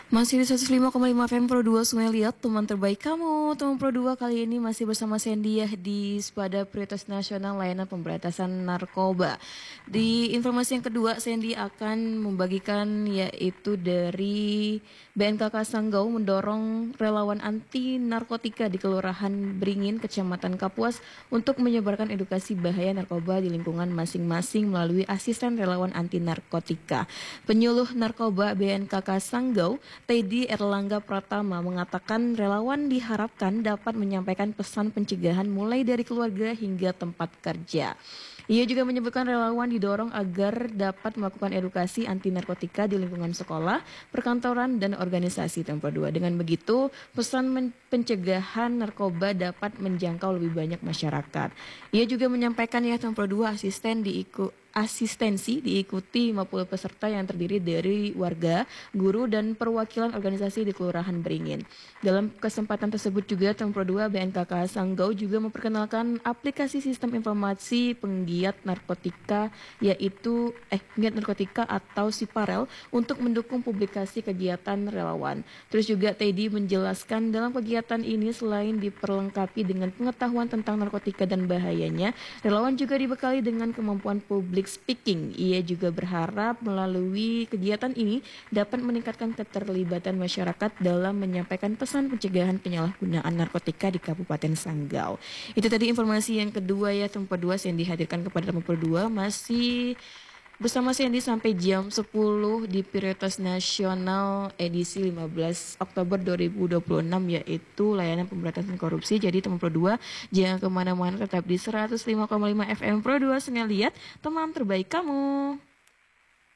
Masih di 105,5 FM Pro 2 Sungai Liat, teman terbaik kamu. Teman Pro 2 kali ini masih bersama Sandy ya di Spada Prioritas Nasional Layanan Pemberantasan Narkoba. Di informasi yang kedua, Sandy akan membagikan yaitu dari BNKK Sanggau mendorong relawan anti narkotika di Kelurahan Beringin, Kecamatan Kapuas untuk menyebarkan edukasi bahaya narkoba di lingkungan masing-masing melalui asisten relawan anti narkotika. Penyuluh narkoba BNKK Sanggau Teddy Erlangga Pratama mengatakan relawan diharapkan dapat menyampaikan pesan pencegahan mulai dari keluarga hingga tempat kerja. Ia juga menyebutkan relawan didorong agar dapat melakukan edukasi anti narkotika di lingkungan sekolah, perkantoran, dan organisasi Tempo 2. Dengan begitu, pesan pencegahan narkoba dapat menjangkau lebih banyak masyarakat. Ia juga menyampaikan Tempo 2 asistensi diikuti 50 peserta yang terdiri dari warga, guru, dan perwakilan organisasi di Kelurahan Beringin. Dalam kesempatan tersebut juga Tempo 2 BNKK Sanggau juga memperkenalkan aplikasi sistem informasi penggiat narkotika yaitu penggiat narkotika atau Siparel untuk mendukung publikasi kegiatan relawan. Terus juga Teddy menjelaskan dalam kegiatan ini selain diperlengkapi dengan pengetahuan tentang narkotika dan bahayanya, relawan juga dibekali dengan kemampuan public speaking. Ia juga berharap melalui kegiatan ini dapat meningkatkan keterlibatan masyarakat dalam menyampaikan pesan pencegahan penyalahgunaan narkotika di Kabupaten Sanggau. Itu tadi informasi yang kedua Tempo 2 yang dihadirkan kepada Tempo 2. Masih bersama Sandy sampai jam 10 di Prioritas Nasional edisi 15 Oktober 2026 yaitu layanan pemberantasan korupsi. Jadi teman Pro 2 jangan kemana-mana, tetap di 105,5 FM Pro 2 Sungai Liat, teman terbaik kamu.